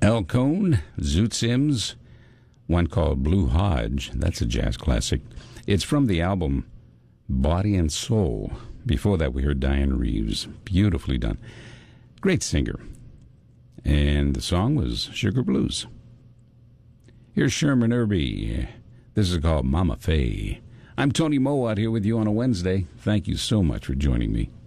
Al Cohn, Zoot Sims, one called Blue Hodge. That's a jazz classic. It's from the album Body and Soul. Before that, we heard Diane Reeves. Beautifully done. Great singer. And the song was Sugar Blues. Here's Sherman Irby. This is called Mama Faye. I'm Tony Mowat here with you on a Wednesday. Thank you so much for joining me.